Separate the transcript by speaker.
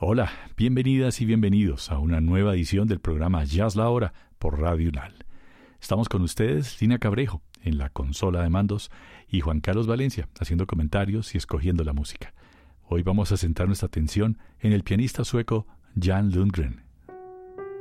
Speaker 1: Hola, bienvenidas y bienvenidos a una nueva edición del programa Jazz La Hora por Radio UNAL. Estamos con ustedes, Lina Cabrejo, en la consola de mandos, y Juan Carlos Valencia, haciendo comentarios y escogiendo la música. Hoy vamos a centrar nuestra atención en el pianista sueco Jan Lundgren,